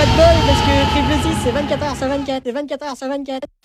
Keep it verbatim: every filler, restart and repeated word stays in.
pas de bol parce que triple six c'est vingt-quatre heures sur vingt-quatre et vingt-quatre heures sur vingt-quatre.